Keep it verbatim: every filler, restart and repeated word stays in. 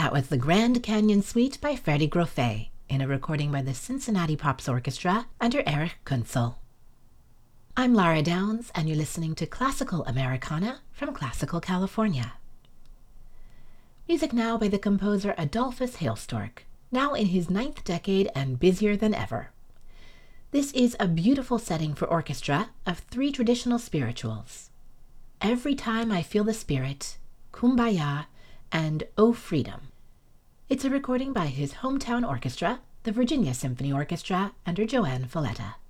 That was the Grand Canyon Suite by Freddie Groffet in a recording by the Cincinnati Pops Orchestra under Erich Kunzel. I'm Lara Downs, and you're listening to Classical Americana from Classical California. Music now by the composer Adolphus Hailstork, now in his ninth decade and busier than ever. This is a beautiful setting for orchestra of three traditional spirituals: Every Time I Feel the Spirit, Kumbaya, and Oh Freedom. It's a recording by his hometown orchestra, the Virginia Symphony Orchestra, under Joanne Folletta.